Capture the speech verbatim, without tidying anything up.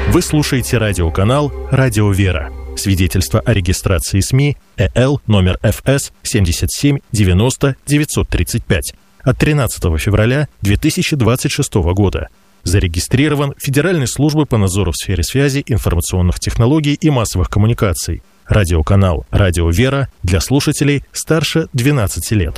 Вы слушаете радиоканал «Радио Вера». Свидетельство о регистрации СМИ ЭЛ номер эф эс семьдесят семь девяносто девятьсот тридцать пять от тринадцатого февраля две тысячи двадцать шестого года. Зарегистрирован Федеральной службой по надзору в сфере связи, информационных технологий и массовых коммуникаций. Радиоканал «Радио Вера» для слушателей старше двенадцати лет.